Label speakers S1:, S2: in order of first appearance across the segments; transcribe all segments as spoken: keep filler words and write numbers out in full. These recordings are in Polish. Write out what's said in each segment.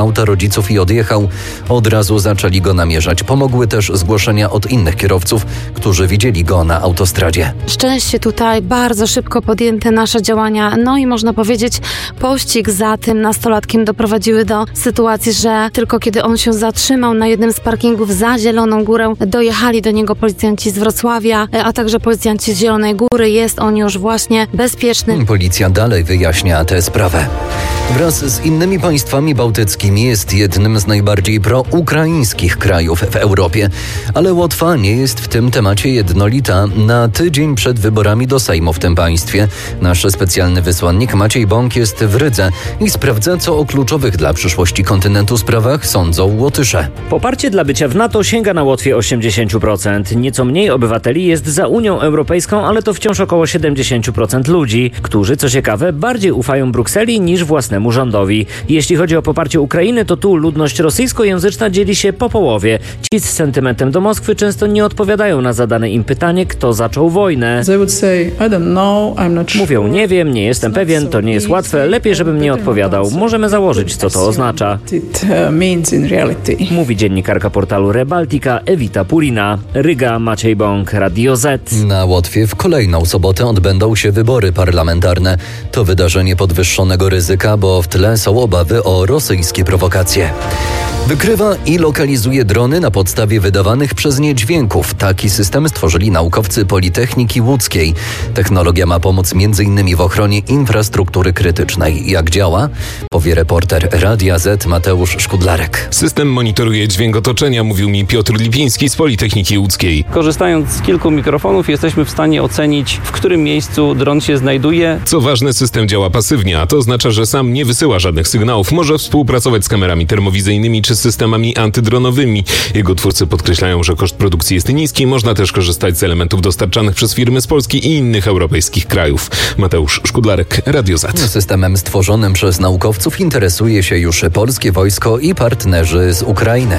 S1: auta rodziców i odjechał. Od razu zaczęli go namierzać. Pomogły też zgłoszenia od innych kierowców, którzy widzieli go na autostradzie.
S2: Szczęście tutaj, bardzo szybko podjęte nasze działania, no i można powiedzieć pościg za tym nastolatkiem doprowadziły do sytuacji, że tylko kiedy on się zatrzymał na jednym z parkingów za Zieloną Górę, dojechali do niego policjanci z Wrocławia, a także policjanci z Zielonej Góry. Jest on już właśnie bezpieczny.
S1: Policja dalej wyjaśnia tę sprawę. Wraz z innymi państwami bałtyckimi jest jednym z najbardziej proukraińskich krajów w Europie. Ale Łotwa nie jest w tym temacie jednolita. Na tydzień przed wyborami do Sejmu w tym państwie nasz specjalny wysłannik Maciej Bąk jest w Rydze i sprawdza, co o kluczowych dla przyszłości kontynentu sprawach sądzą Łotysze.
S3: Poparcie dla bycia w NATO sięga na Łotwie osiemdziesiąt procent. Nieco mniej obywateli jest za Unią Europejską, ale to wciąż około siedemdziesiąt procent ludzi, którzy, co ciekawe, bardziej ufają Brukseli niż własnemu rządowi. Jeśli chodzi o poparcie Ukrainy, to tu ludność rosyjskojęzyczna dzieli się po połowie. Ci z sentymentem do Moskwy często nie odpowiadają na zadane im pytanie, kto zaczął wojnę. Mówią, nie wiem, nie jestem pewien, to nie jest łatwe, lepiej, żebym nie odpowiadał. Możemy założyć, co to oznacza. Mówi dziennikarka portalu Rebaltica Ewita Purina. Ryga, Maciej Bąk, Radio Z.
S1: Na Łotwie w kolejną sobotę odbędą się wybory parlamentarne. To wydarzenie podwyższonego ryzyka, bo w tle są obawy o rosyjskie prowokacje. Wykrywa i lokalizuje drony na podstawie wydawanych przez nie dźwięków. Taki system stworzyli naukowcy Politechniki Łódzkiej. Technologia ma pomóc między innymi w ochronie infrastruktury krytycznej. Jak działa? Powie reporter Radia Z Mateusz Szkudlarek.
S4: System monitoruje dźwięk otoczenia, mówił mi Piotr Lipiński z Politechniki Łódzkiej.
S5: Korzystając z kilku mikrofonów jesteśmy w stanie ocenić, w którym miejscu dron się znajduje.
S4: Co ważne, system działa pasywnie, a to oznacza, że sam nie wysyła żadnych sygnałów. Może współpracować z kamerami termowizyjnymi czy systemami antydronowymi. Jego twórcy podkreślają, że koszt produkcji jest niski. Można też korzystać z elementów dostarczanych przez firmy z Polski i innych europejskich krajów. Mateusz Szkudlarek, Radio Z.
S1: Systemem stworzonym przez naukowców interesuje się już polskie wojsko i partnerzy z Ukrainy.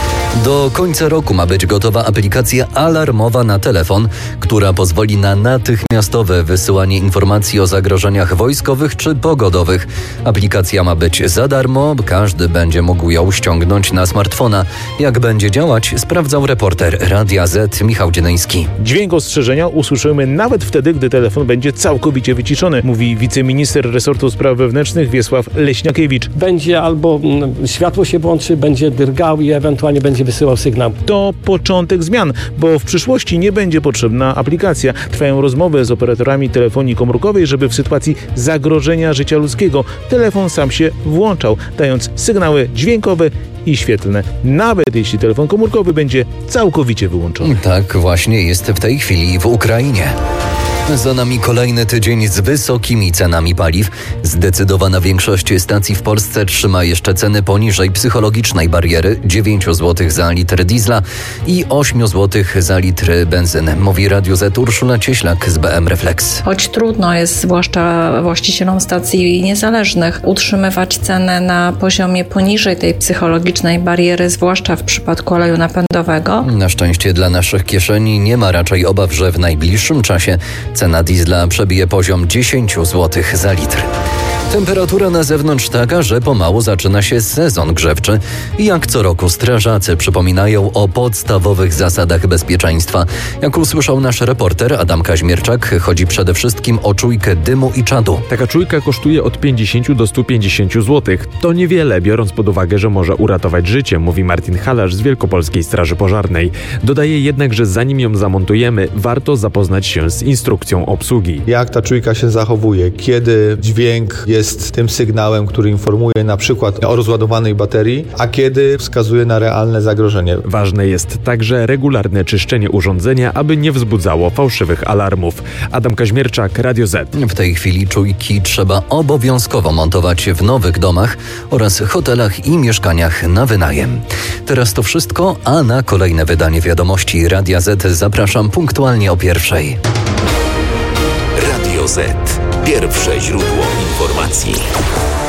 S1: Do końca roku ma być gotowa aplikacja alarmowa na telefon, która pozwoli na natychmiastowe wysyłanie informacji o zagrożeniach wojskowych czy pogodowych. Aplikacja ma być za darmo, każdy będzie mógł ją ściągnąć na smartfona. Jak będzie działać, sprawdzał reporter Radia Z Michał Dzienyński.
S6: Dźwięk ostrzeżenia usłyszymy nawet wtedy, gdy telefon będzie całkowicie wyciszony, mówi wiceminister resortu spraw wewnętrznych Wiesław Leśniakiewicz.
S7: Będzie albo światło się włączy, będzie drgał i ewentualnie będzie wysyłał sygnał.
S6: To początek zmian, bo w przyszłości nie będzie potrzebna aplikacja. Trwają rozmowy z operatorami telefonii komórkowej, żeby w sytuacji zagrożenia życia ludzkiego telefon sam się włączał, dając sygnały dźwiękowe i świetlne, nawet jeśli telefon komórkowy będzie całkowicie wyłączony.
S1: Tak właśnie jest w tej chwili w Ukrainie. Za nami kolejny tydzień z wysokimi cenami paliw. Zdecydowana większość stacji w Polsce trzyma jeszcze ceny poniżej psychologicznej bariery dziewięć złotych za litr diesla i osiem złotych za litr benzyny. Mówi Radio Z Urszula Cieślak z B M Reflex.
S8: Choć trudno jest, zwłaszcza właścicielom stacji niezależnych, utrzymywać cenę na poziomie poniżej tej psychologicznej bariery, zwłaszcza w przypadku oleju napędowego.
S1: Na szczęście dla naszych kieszeni nie ma raczej obaw, że w najbliższym czasie cena diesla przebije poziom dziesięć złotych za litr. Temperatura na zewnątrz taka, że pomału zaczyna się sezon grzewczy. Jak co roku strażacy przypominają o podstawowych zasadach bezpieczeństwa. Jak usłyszał nasz reporter Adam Kaźmierczak, chodzi przede wszystkim o czujkę dymu i czadu.
S9: Taka czujka kosztuje od pięćdziesiąt do stu pięćdziesięciu złotych. To niewiele, biorąc pod uwagę, że może uratować życie, mówi Martin Halarz z Wielkopolskiej Straży Pożarnej. Dodaje jednak, że zanim ją zamontujemy, warto zapoznać się z instrukcją obsługi.
S10: Jak ta czujka się zachowuje, kiedy dźwięk jest jest tym sygnałem, który informuje na przykład o rozładowanej baterii, a kiedy wskazuje na realne zagrożenie.
S9: Ważne jest także regularne czyszczenie urządzenia, aby nie wzbudzało fałszywych alarmów. Adam Kaźmierczak, Radio Z.
S1: W tej chwili czujki trzeba obowiązkowo montować w nowych domach oraz hotelach i mieszkaniach na wynajem. Teraz to wszystko, a na kolejne wydanie wiadomości Radia Z zapraszam punktualnie o pierwszej.
S11: Radio Z. Pierwsze źródło informacji.